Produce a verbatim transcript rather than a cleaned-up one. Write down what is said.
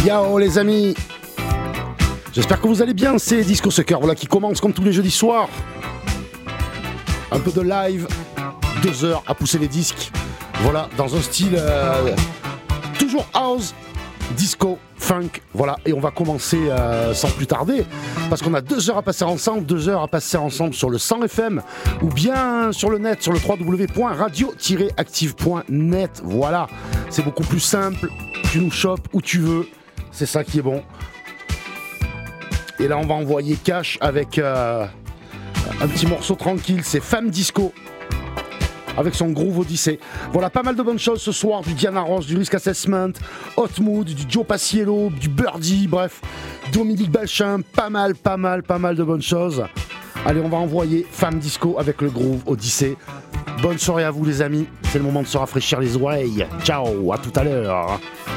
Yo les amis, j'espère que vous allez bien, c'est Disco Sucker, voilà qui commence comme tous les jeudis soirs. Un peu de live, deux heures à pousser les disques, voilà, dans un style euh, toujours house, disco, funk, voilà, et on va commencer euh, sans plus tarder, parce qu'on a deux heures à passer ensemble, deux heures à passer ensemble sur le cent F M, ou bien sur le net, sur le w w w point radio tiret active point net, voilà, c'est beaucoup plus simple, tu nous chopes où tu veux, c'est ça qui est bon. Et là on va envoyer cash avec euh, un petit morceau tranquille, c'est Femme Disco, avec son Groove Odyssey. Voilà, pas mal de bonnes choses ce soir, du Diana Ross, du Risk Assessment, Hot Mood, du Joe Paciello, du Birdie, bref, Dominique Balchin, pas mal, pas mal, pas mal de bonnes choses. Allez, on va envoyer Femme Disco avec le Groove Odyssey. Bonne soirée à vous les amis, c'est le moment de se rafraîchir les oreilles. Ciao, à tout à l'heure.